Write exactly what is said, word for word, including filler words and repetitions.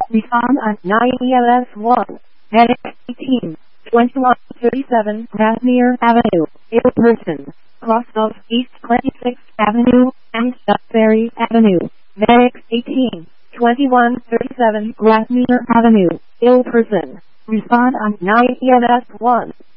Respond on nine E L S one. Medic eighteen, twenty-one thirty-seven Grasmere Avenue, Ilperson, cross of East twenty-sixth Avenue and Duxbury Avenue. Medic eighteen, twenty-one thirty-seven Grasmere Avenue, Ilperson. Respond on nine E L S one.